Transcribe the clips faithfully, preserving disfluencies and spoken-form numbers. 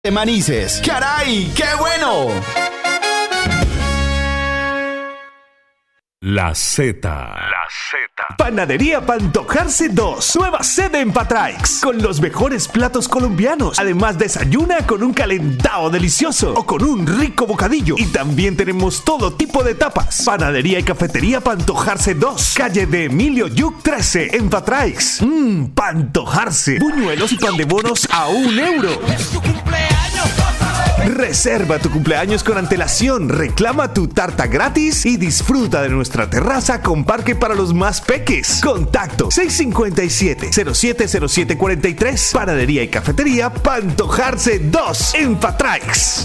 de Manises. ¡Caray, qué bueno! La Z. La Z. Panadería Pa' Antojarse dos. Nueva sede en Patraix. Con los mejores platos colombianos. Además, desayuna con un calentado delicioso o con un rico bocadillo. Y también tenemos todo tipo de tapas. Panadería y cafetería Pa' Antojarse dos. Calle de Emilio Yuc trece en Patraix. Mmm, Pa' Antojarse. Buñuelos y pan de bonos a un euro. Es tu cumpleaños, Reserva tu cumpleaños con antelación, reclama tu tarta gratis y disfruta de nuestra terraza con parque para los más peques. Contacto seis cinco siete, cero siete cero siete cuatro tres. Panadería y cafetería Pa' Antojarse dos en Patraix.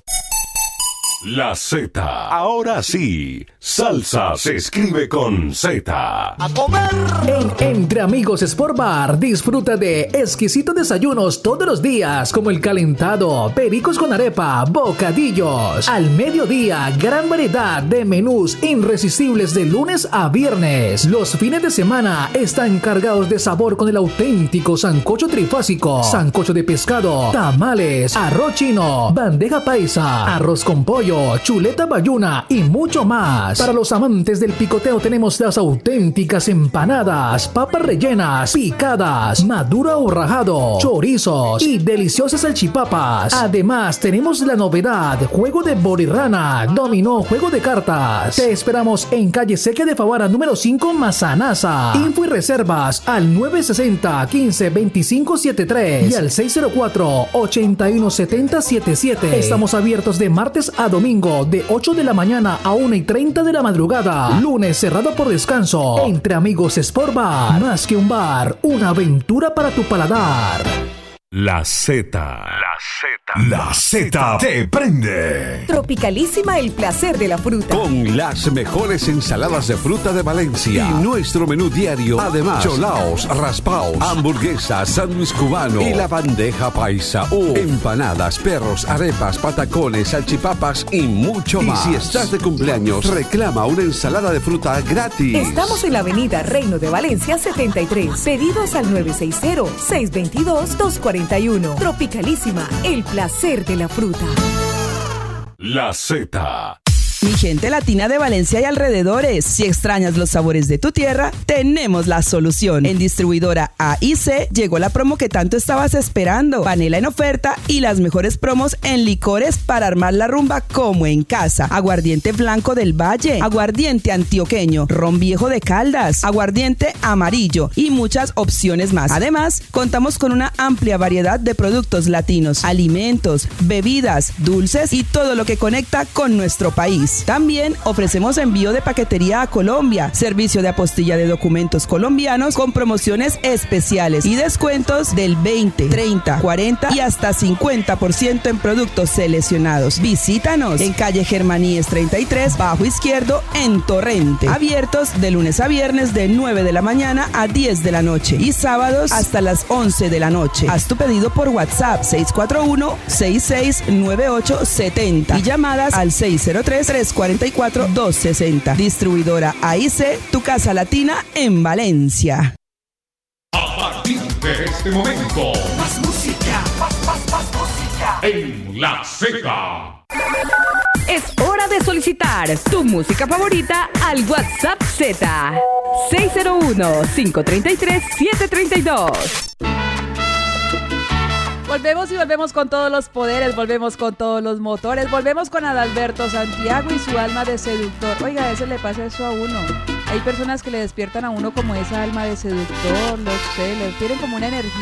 La Z. Ahora sí, salsa se escribe con Z. ¡A comer! En Entre Amigos Sport Bar disfruta de exquisitos desayunos todos los días, como el calentado, pericos con arepa, bocadillos. Al mediodía, gran variedad de menús irresistibles de lunes a viernes. Los fines de semana están cargados de sabor con el auténtico sancocho trifásico, sancocho de pescado, tamales, arroz chino, bandeja paisa, arroz con pollo, chuleta bayuna y mucho más. Para los amantes del picoteo tenemos las auténticas empanadas, papas rellenas, picadas, madura o rajado, chorizos y deliciosas salchipapas. Además tenemos la novedad, juego de borirrana, dominó, juego de cartas. Te esperamos en calle Seque de Favara número cinco, Mazanaza. Info y reservas al nueve sesenta, quince, veinticinco setenta y tres y al seis cero cuatro, ochenta y uno setenta setenta y siete. Estamos abiertos de martes a domingo de ocho de la mañana a una y treinta de la madrugada. Lunes cerrado por descanso. Entre Amigos Sport Bar. Más que un bar, una aventura para tu paladar. La Z. La Z. La Z te prende. Tropicalísima, el placer de la fruta. Con las mejores ensaladas de fruta de Valencia y nuestro menú diario. Además, cholaos, raspaos, hamburguesas, sándwich cubano y la bandeja paisa. Uh, empanadas, perros, arepas, patacones, salchipapas y mucho más. Y si estás de cumpleaños, reclama una ensalada de fruta gratis. Estamos en la avenida Reino de Valencia setenta y tres. Pedidos al nueve seis cero, seis dos dos, dos cuatro uno. Tropicalísima, el placer de la fruta. La Z. Mi gente latina de Valencia y alrededores, si extrañas los sabores de tu tierra, tenemos la solución. En distribuidora A y C llegó la promo que tanto estabas esperando. Panela en oferta y las mejores promos en licores para armar la rumba como en casa. Aguardiente blanco del Valle, aguardiente antioqueño, ron viejo de Caldas, aguardiente amarillo y muchas opciones más. Además, contamos con una amplia variedad de productos latinos, alimentos, bebidas, dulces y todo lo que conecta con nuestro país. También ofrecemos envío de paquetería a Colombia, servicio de apostilla de documentos colombianos con promociones especiales y descuentos del veinte, treinta, cuarenta y hasta cincuenta por ciento en productos seleccionados. Visítanos en calle Germaníes treinta y tres, bajo izquierdo, en Torrente. Abiertos de lunes a viernes de nueve de la mañana a diez de la noche y sábados hasta las once de la noche. Haz tu pedido por WhatsApp seis cuatro uno, seis seis nueve ocho siete cero y llamadas al seis cero tres, tres cuatro cuatro, dos seis cero. Distribuidora A I C, tu casa latina en Valencia. A partir de este momento, Más música, más, más, más música. en La Z. Es hora de solicitar tu música favorita al WhatsApp Z. seis cero uno, cinco tres tres, siete tres dos. Volvemos y volvemos con todos los poderes, volvemos con todos los motores, volvemos con Adalberto Santiago y su alma de seductor. Oiga, a veces le pasa eso a uno. Hay personas que le despiertan a uno como esa alma de seductor, los sé, le tienen como una energía